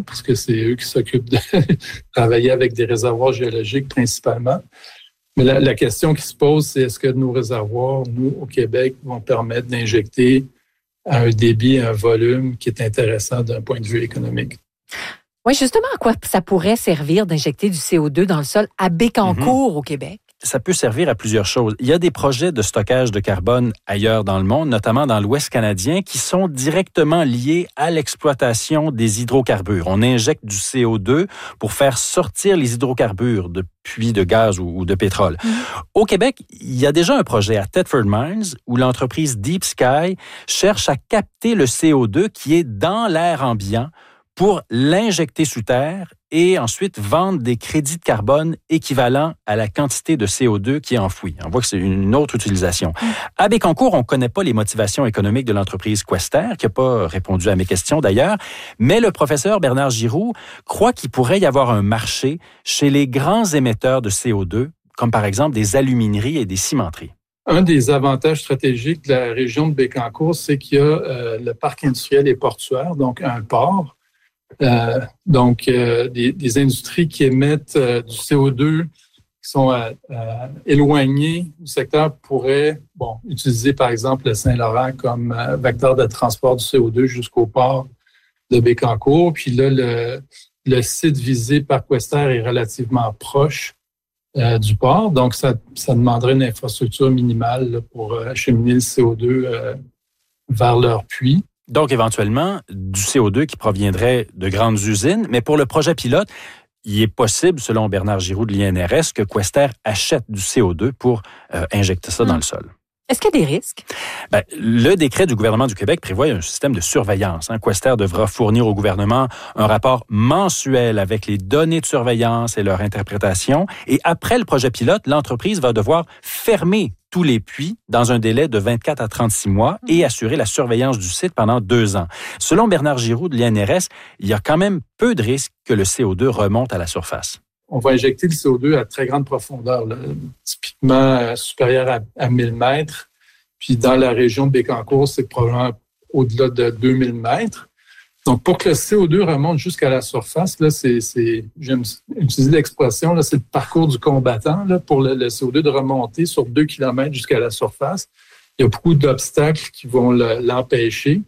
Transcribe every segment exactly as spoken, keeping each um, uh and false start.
parce que c'est eux qui s'occupent de travailler avec des réservoirs géologiques principalement. Mais la, la question qui se pose, c'est est-ce que nos réservoirs, nous, au Québec, vont permettre d'injecter à un débit, un volume qui est intéressant d'un point de vue économique? Oui, justement, à quoi ça pourrait servir d'injecter du C O deux dans le sol à Bécancour, mm-hmm. au Québec? Ça peut servir à plusieurs choses. Il y a des projets de stockage de carbone ailleurs dans le monde, notamment dans l'Ouest canadien, qui sont directement liés à l'exploitation des hydrocarbures. On injecte du C O deux pour faire sortir les hydrocarbures de puits de gaz ou de pétrole. Mmh. Au Québec, il y a déjà un projet à Thetford Mines où l'entreprise Deep Sky cherche à capter le C O deux qui est dans l'air ambiant pour l'injecter sous terre et ensuite vendre des crédits de carbone équivalents à la quantité de C O deux qui est enfouie. On voit que c'est une autre utilisation. À Bécancour, on ne connaît pas les motivations économiques de l'entreprise Questerre, qui n'a pas répondu à mes questions d'ailleurs, mais le professeur Bernard Giroux croit qu'il pourrait y avoir un marché chez les grands émetteurs de C O deux, comme par exemple des alumineries et des cimenteries. Un des avantages stratégiques de la région de Bécancour, c'est qu'il y a euh, le parc industriel et portuaire, donc un port. Euh, donc, euh, des, des industries qui émettent euh, du C O deux, qui sont euh, euh, éloignées du secteur, pourraient bon, utiliser, par exemple, le Saint-Laurent comme euh, vecteur de transport du C O deux jusqu'au port de Bécancour. Puis là, le, le site visé par Questerre est relativement proche euh, du port. Donc, ça, ça demanderait une infrastructure minimale là, pour euh, acheminer le C O deux euh, vers leur puits. Donc, éventuellement, du C O deux qui proviendrait de grandes usines. Mais pour le projet pilote, il est possible, selon Bernard Giroux de l'I N R S, que Questerre achète du C O deux pour euh, injecter ça mmh. dans le sol. Est-ce qu'il y a des risques? Ben, le décret du gouvernement du Québec prévoit un système de surveillance. Hein. Questerre devra fournir au gouvernement un rapport mensuel avec les données de surveillance et leur interprétation. Et après le projet pilote, l'entreprise va devoir fermer tous les puits dans un délai de vingt-quatre à trente-six mois et assurer la surveillance du site pendant deux ans. Selon Bernard Giroux de l'I N R S, il y a quand même peu de risques que le C O deux remonte à la surface. On va injecter le C O deux à très grande profondeur, là, typiquement euh, supérieure à, à mille mètres. Puis dans la région de Bécancour, c'est probablement au-delà de deux mille mètres. Donc, pour que le C O deux remonte jusqu'à la surface, là, c'est, c'est j'aime utiliser l'expression, là, c'est le parcours du combattant là, pour le, le C O deux de remonter sur deux kilomètres jusqu'à la surface. Il y a beaucoup d'obstacles qui vont le, l'empêcher.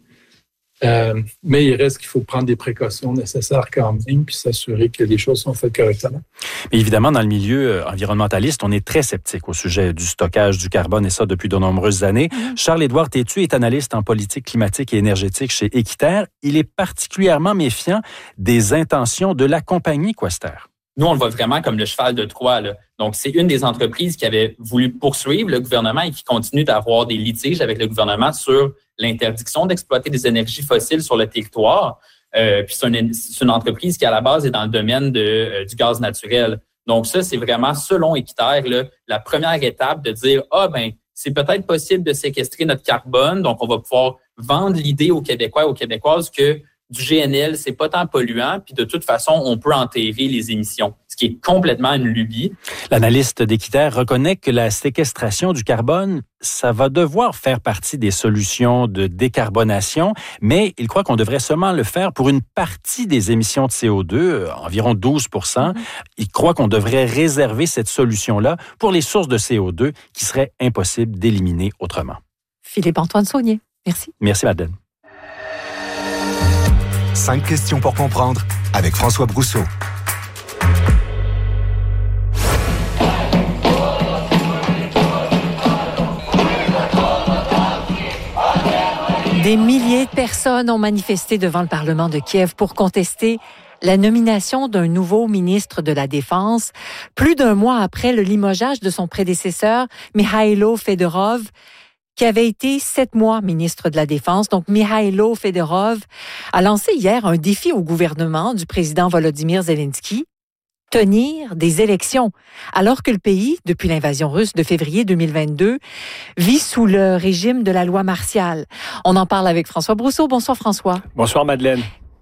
Euh, mais il reste qu'il faut prendre des précautions nécessaires quand même puis s'assurer que les choses sont faites correctement. Mais évidemment, dans le milieu environnementaliste, on est très sceptique au sujet du stockage du carbone et ça depuis de nombreuses années. Mmh. Charles-Édouard Tétu est analyste en politique climatique et énergétique chez Équiterre. Il est particulièrement méfiant des intentions de la compagnie Questerre. Nous, on le voit vraiment comme le cheval de Troie, là. Donc, c'est une des entreprises qui avait voulu poursuivre le gouvernement et qui continue d'avoir des litiges avec le gouvernement sur l'interdiction d'exploiter des énergies fossiles sur le territoire. Euh, puis c'est une, c'est une entreprise qui, à la base, est dans le domaine de, euh, du gaz naturel. Donc, ça, c'est vraiment, selon Équiterre, là, la première étape de dire, ah, ben, c'est peut-être possible de séquestrer notre carbone. Donc, on va pouvoir vendre l'idée aux Québécois et aux Québécoises que du G N L, c'est pas tant polluant, puis de toute façon, on peut enterrer les émissions, ce qui est complètement une lubie. L'analyste d'Équiterre reconnaît que la séquestration du carbone, ça va devoir faire partie des solutions de décarbonation, mais il croit qu'on devrait seulement le faire pour une partie des émissions de C O deux, environ douze pour cent. Il croit qu'on devrait réserver cette solution-là pour les sources de C O deux qui seraient impossibles d'éliminer autrement. Philippe-Antoine Saunier, merci. Merci, Madeleine. Cinq questions pour comprendre avec François Brousseau. Des milliers de personnes ont manifesté devant le Parlement de Kiev pour contester la nomination d'un nouveau ministre de la Défense, plus d'un mois après le limogeage de son prédécesseur, Mikhailo Fedorov, qui avait été sept mois ministre de la Défense. Donc, Mikhailo Fedorov a lancé hier un défi au gouvernement du président Volodymyr Zelensky, tenir des élections, alors que le pays, depuis l'invasion russe de février deux mille vingt-deux, vit sous le régime de la loi martiale. On en parle avec François Brousseau. Bonsoir, François. Bonsoir, Madeleine.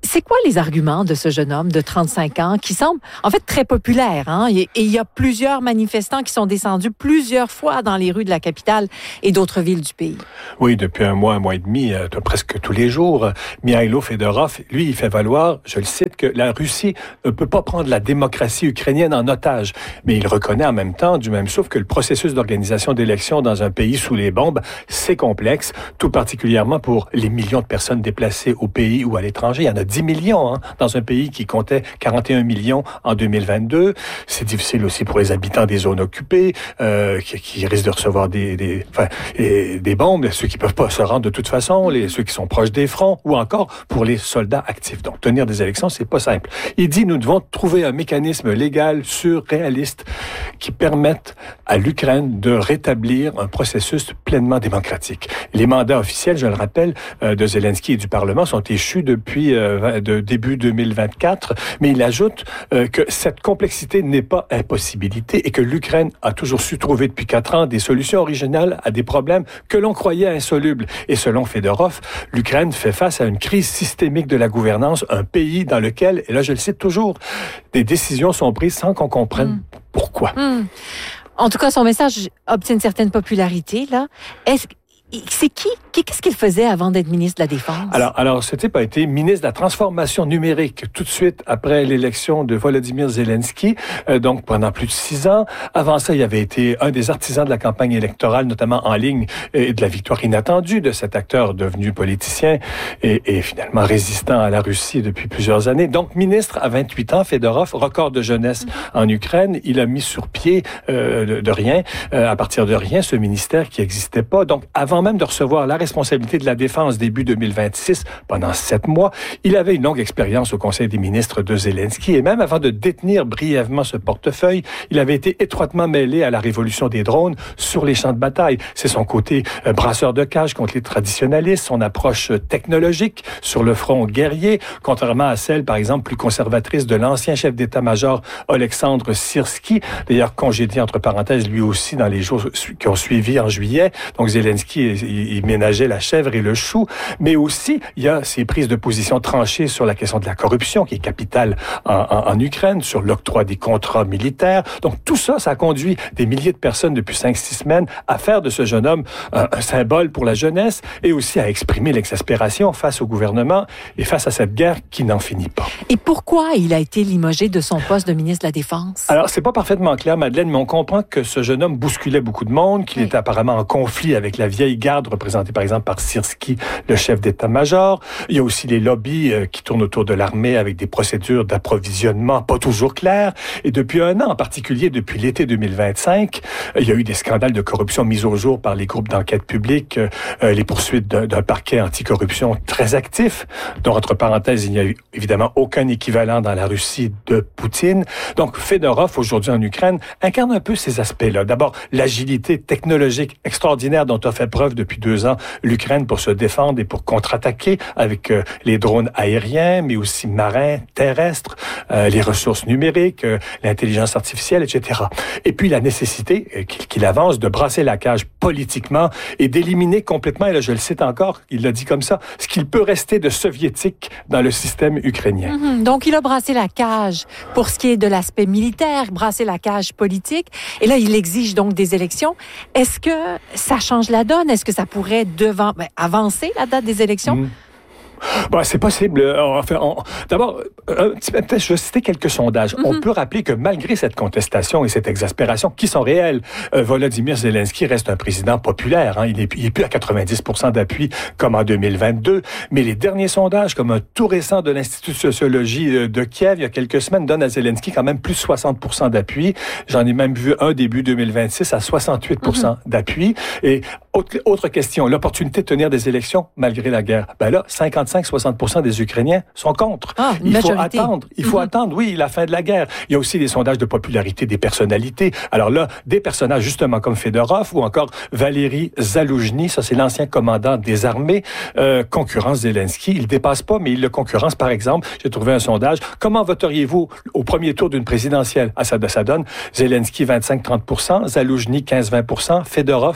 C'est quoi les arguments de ce jeune homme de trente-cinq ans qui semble en fait très populaire, hein? Et il y a plusieurs manifestants qui sont descendus plusieurs fois dans les rues de la capitale et d'autres villes du pays. Oui, depuis un mois, un mois et demi, euh, presque tous les jours, Mikhaïlo Fedorov, lui, il fait valoir, je le cite, que la Russie ne peut pas prendre la démocratie ukrainienne en otage. Mais il reconnaît en même temps, du même souffle, que le processus d'organisation d'élections dans un pays sous les bombes, c'est complexe, tout particulièrement pour les millions de personnes déplacées au pays ou à l'étranger. Il y en a dix millions, hein, dans un pays qui comptait quarante et un millions en deux mille vingt-deux. C'est difficile aussi pour les habitants des zones occupées, euh, qui, qui risquent de recevoir des, des, enfin, des, des bombes, ceux qui peuvent pas se rendre de toute façon, les, ceux qui sont proches des fronts, ou encore pour les soldats actifs. Donc, tenir des élections, c'est pas simple. Il dit, nous devons trouver un mécanisme légal, sûr, réaliste, qui permette à l'Ukraine de rétablir un processus pleinement démocratique. Les mandats officiels, je le rappelle, euh, de Zelensky et du Parlement sont échus depuis euh, de début deux mille vingt-quatre, mais il ajoute euh, que cette complexité n'est pas impossibilité et que l'Ukraine a toujours su trouver depuis quatre ans des solutions originales à des problèmes que l'on croyait insolubles. Et selon Fedorov, l'Ukraine fait face à une crise systémique de la gouvernance, un pays dans lequel, et là je le cite toujours, des décisions sont prises sans qu'on comprenne mmh. pourquoi. Mmh. En tout cas, son message obtient une certaine popularité, là. Est-ce C'est qui? Qu'est-ce qu'il faisait avant d'être ministre de la Défense? Alors, alors, ce type a été ministre de la Transformation numérique tout de suite après l'élection de Volodymyr Zelensky, euh, donc pendant plus de six ans. Avant ça, il avait été un des artisans de la campagne électorale, notamment en ligne, et de la victoire inattendue de cet acteur devenu politicien et, et finalement résistant à la Russie depuis plusieurs années. Donc, ministre à vingt-huit ans, Fedorov, record de jeunesse mm-hmm. en Ukraine. Il a mis sur pied euh, de, de rien, euh, à partir de rien, ce ministère qui n'existait pas. Donc, avant même de recevoir la responsabilité de la défense début deux mille vingt-six, pendant sept mois, il avait une longue expérience au Conseil des ministres de Zelensky et même avant de détenir brièvement ce portefeuille, il avait été étroitement mêlé à la révolution des drones sur les champs de bataille. C'est son côté euh, brasseur de cage contre les traditionalistes, son approche technologique sur le front guerrier, contrairement à celle, par exemple, plus conservatrice de l'ancien chef d'état-major Oleksandr Syrski, d'ailleurs congédié entre parenthèses lui aussi dans les jours qui ont suivi en juillet. Donc Zelensky il ménageait la chèvre et le chou, mais aussi, il y a ces prises de position tranchées sur la question de la corruption, qui est capitale en, en, en Ukraine, sur l'octroi des contrats militaires. Donc, tout ça, ça a conduit des milliers de personnes depuis cinq, six semaines à faire de ce jeune homme un, un symbole pour la jeunesse et aussi à exprimer l'exaspération face au gouvernement et face à cette guerre qui n'en finit pas. Et pourquoi il a été limogé de son poste de ministre de la Défense? Alors, c'est pas parfaitement clair, Madeleine, mais on comprend que ce jeune homme bousculait beaucoup de monde, qu'il oui. était apparemment en conflit avec la vieille garde représentée par exemple par Syrski, le chef d'état-major. Il y a aussi les lobbies euh, qui tournent autour de l'armée avec des procédures d'approvisionnement pas toujours claires. Et depuis un an, en particulier depuis l'été deux mille vingt-cinq, euh, il y a eu des scandales de corruption mis au jour par les groupes d'enquête publique, euh, les poursuites d'un, d'un parquet anticorruption très actif, dont entre parenthèses, il n'y a eu évidemment aucun équivalent dans la Russie de Poutine. Donc Fedorov, aujourd'hui en Ukraine, incarne un peu ces aspects-là. D'abord, l'agilité technologique extraordinaire dont a fait preuve depuis deux ans l'Ukraine pour se défendre et pour contre-attaquer avec euh, les drones aériens, mais aussi marins, terrestres, euh, les ressources numériques, euh, l'intelligence artificielle, et cetera. Et puis la nécessité euh, qu'il, qu'il avance de brasser la cage politiquement et d'éliminer complètement, et là je le cite encore, il l'a dit comme ça, ce qu'il peut rester de soviétique dans le système ukrainien. Mm-hmm. Donc il a brassé la cage pour ce qui est de l'aspect militaire, brassé la cage politique, et là il exige donc des élections. Est-ce que ça change la donne? Est-ce que ça pourrait devant, ben, avancer la date des élections? Mmh. Bon, c'est possible. Enfin, on, d'abord, un petit, peut-être je vais citer quelques sondages. Mm-hmm. On peut rappeler que malgré cette contestation et cette exaspération qui sont réelles, euh, Volodymyr Zelensky reste un président populaire. Hein. Il n'est il est plus à quatre-vingt-dix pour cent d'appui comme en deux mille vingt-deux. Mais les derniers sondages, comme un tout récent de l'Institut de sociologie de Kiev, il y a quelques semaines, donnent à Zelensky quand même plus de soixante pour cent d'appui. J'en ai même vu un début deux mille vingt-six à soixante-huit pour cent mm-hmm. d'appui. Et autre, autre question, l'opportunité de tenir des élections malgré la guerre. Ben là, cinquante-cinq à soixante pour cent des Ukrainiens sont contre. Ah, il majorité. faut attendre. Il faut mm-hmm. attendre, oui, la fin de la guerre. Il y a aussi des sondages de popularité des personnalités. Alors là, des personnages justement comme Fedorov ou encore Valéry Zaloujny, ça c'est l'ancien commandant des armées, euh, concurrence Zelensky. Il dépasse pas, mais il le concurrence. Par exemple, j'ai trouvé un sondage. Comment voteriez-vous au premier tour d'une présidentielle? Ah, ça, ça donne Zelensky vingt-cinq à trente pour cent, Zaloujny quinze à vingt pour cent, Fedorov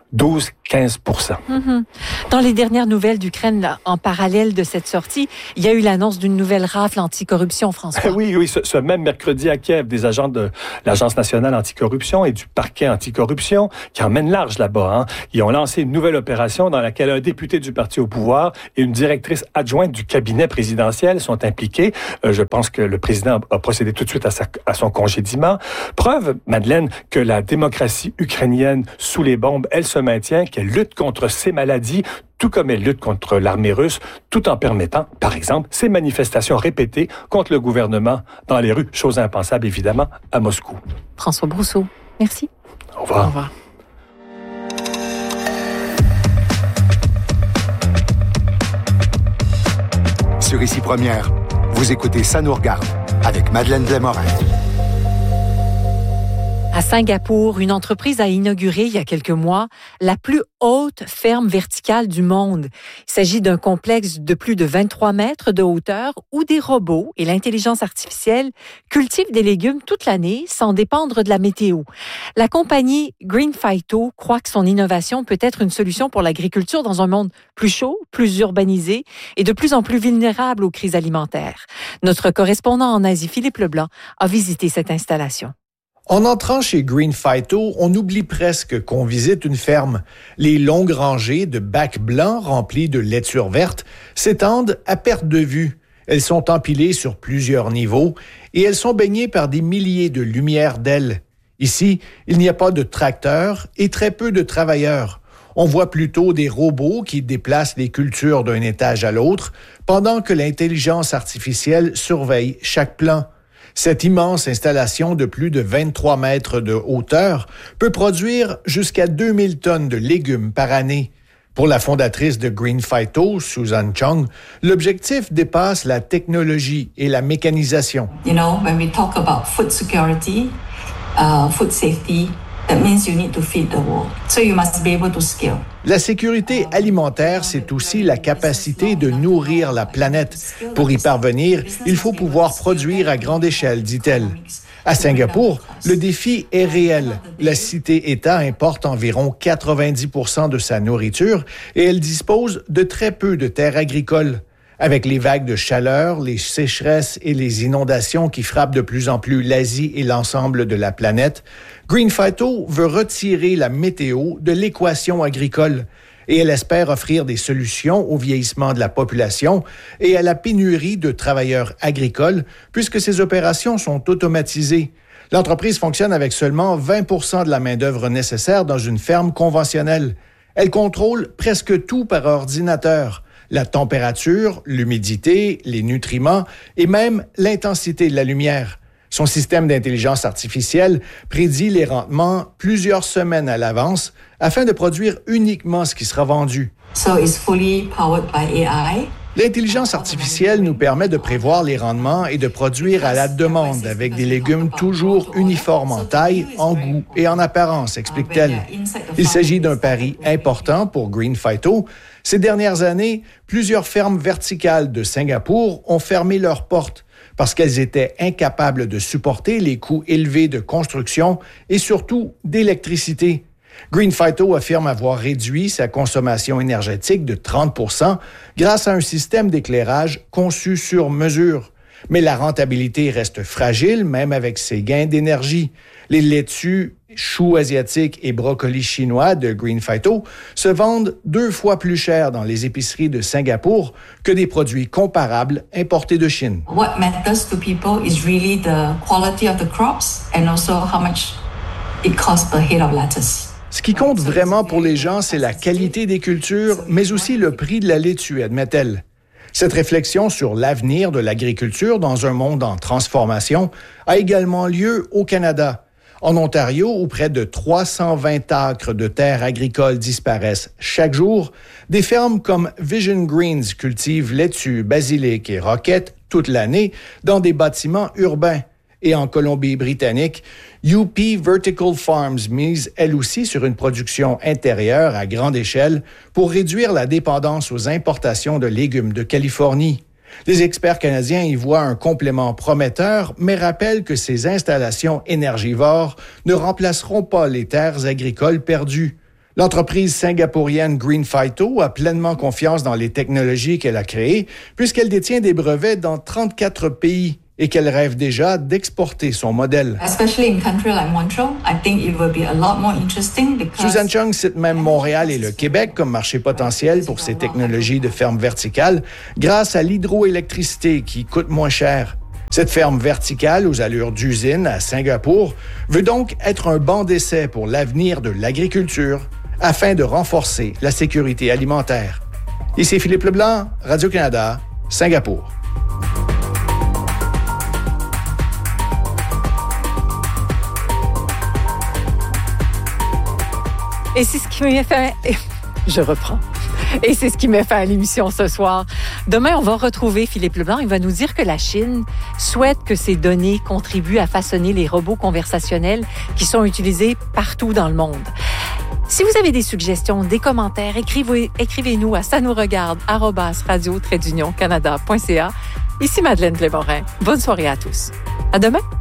douze à quinze pour cent. Mm-hmm. Dans les dernières nouvelles d'Ukraine, là, en parallèle de cette sortie, il y a eu l'annonce d'une nouvelle rafle anticorruption, François. Oui, oui, ce, ce même mercredi à Kiev, des agents de l'Agence nationale anticorruption et du parquet anticorruption, qui emmènent large là-bas, hein, ils ont lancé une nouvelle opération dans laquelle un député du parti au pouvoir et une directrice adjointe du cabinet présidentiel sont impliqués. Euh, je pense que le président a procédé tout de suite à, sa, à son congédiement. Preuve, Madeleine, que la démocratie ukrainienne sous les bombes, elle se maintient, qu'elle lutte contre ces maladies, tout comme elle lutte contre l'armée russe, tout en permettant, par exemple, ces manifestations répétées contre le gouvernement dans les rues, chose impensable évidemment à Moscou. François Brousseau, merci. Au revoir. Au revoir. Sur Ici Première, vous écoutez Ça nous regarde avec Madeleine Blais-Morin. À Singapour, une entreprise a inauguré il y a quelques mois la plus haute ferme verticale du monde. Il s'agit d'un complexe de plus de vingt-trois mètres de hauteur où des robots et l'intelligence artificielle cultivent des légumes toute l'année sans dépendre de la météo. La compagnie Green Phyto croit que son innovation peut être une solution pour l'agriculture dans un monde plus chaud, plus urbanisé et de plus en plus vulnérable aux crises alimentaires. Notre correspondant en Asie, Philippe Leblanc, a visité cette installation. En entrant chez Green Phyto, on oublie presque qu'on visite une ferme. Les longues rangées de bacs blancs remplis de laitures vertes s'étendent à perte de vue. Elles sont empilées sur plusieurs niveaux et elles sont baignées par des milliers de lumières d'ailes. Ici, il n'y a pas de tracteurs et très peu de travailleurs. On voit plutôt des robots qui déplacent les cultures d'un étage à l'autre pendant que l'intelligence artificielle surveille chaque plan. Cette immense installation de plus de vingt-trois mètres de hauteur peut produire jusqu'à deux mille tonnes de légumes par année. Pour la fondatrice de Green Phyto, Susan Chung, l'objectif dépasse la technologie et la mécanisation. You know, when we talk about food security, uh, food safety, that means you need to feed the world. So you must be able to scale. La sécurité alimentaire, c'est aussi la capacité de nourrir la planète. Pour y parvenir, il faut pouvoir produire à grande échelle, dit-elle. À Singapour, le défi est réel. La cité-État importe environ quatre-vingt-dix pour cent de sa nourriture et elle dispose de très peu de terres agricoles. Avec les vagues de chaleur, les sécheresses et les inondations qui frappent de plus en plus l'Asie et l'ensemble de la planète, Green Phyto veut retirer la météo de l'équation agricole et elle espère offrir des solutions au vieillissement de la population et à la pénurie de travailleurs agricoles puisque ces opérations sont automatisées. L'entreprise fonctionne avec seulement vingt pour cent de la main-d'œuvre nécessaire dans une ferme conventionnelle. Elle contrôle presque tout par ordinateur. La température, l'humidité, les nutriments et même l'intensité de la lumière. Son système d'intelligence artificielle prédit les rendements plusieurs semaines à l'avance afin de produire uniquement ce qui sera vendu. So it's fully powered by A I. L'intelligence artificielle nous permet de prévoir les rendements et de produire à la demande avec des légumes toujours uniformes en taille, en goût et en apparence, explique-t-elle. Il s'agit d'un pari important pour Green Phyto. Ces dernières années, plusieurs fermes verticales de Singapour ont fermé leurs portes parce qu'elles étaient incapables de supporter les coûts élevés de construction et surtout d'électricité. Green Phyto affirme avoir réduit sa consommation énergétique de trente pour cent grâce à un système d'éclairage conçu sur mesure. Mais la rentabilité reste fragile, même avec ces gains d'énergie. Les laitues, choux asiatiques et brocolis chinois de Green Phyto se vendent deux fois plus cher dans les épiceries de Singapour que des produits comparables importés de Chine. What matters to people is really the quality of the crops and also how much it costs per head of lettuce. Ce qui compte vraiment pour les gens, c'est la qualité des cultures, mais aussi le prix de la laitue, admet-elle. Cette réflexion sur l'avenir de l'agriculture dans un monde en transformation a également lieu au Canada. En Ontario, où près de trois cent vingt acres de terres agricoles disparaissent chaque jour, des fermes comme Vision Greens cultivent laitue, basilic et roquettes toute l'année dans des bâtiments urbains. Et en Colombie-Britannique, U P Vertical Farms mise elle aussi sur une production intérieure à grande échelle pour réduire la dépendance aux importations de légumes de Californie. Les experts canadiens y voient un complément prometteur, mais rappellent que ces installations énergivores ne remplaceront pas les terres agricoles perdues. L'entreprise singapourienne Green Phyto a pleinement confiance dans les technologies qu'elle a créées puisqu'elle détient des brevets dans trente-quatre pays et qu'elle rêve déjà d'exporter son modèle. Susan Chung cite même Montréal et le Québec comme marché potentiel pour ces technologies de ferme verticale grâce à l'hydroélectricité qui coûte moins cher. Cette ferme verticale aux allures d'usine à Singapour veut donc être un banc d'essai pour l'avenir de l'agriculture afin de renforcer la sécurité alimentaire. Ici Philippe Leblanc, Radio-Canada, Singapour. Et c'est ce qui m'a fait... Je reprends. Et c'est ce qui met fin à l'émission ce soir. Demain, on va retrouver Philippe Leblanc. Il va nous dire que la Chine souhaite que ces données contribuent à façonner les robots conversationnels qui sont utilisés partout dans le monde. Si vous avez des suggestions, des commentaires, écrivez, écrivez-nous à ça nous regarde arobase radio trait d'union canada point c a. Ici Madeleine Plémorin. Bonne soirée à tous. À demain.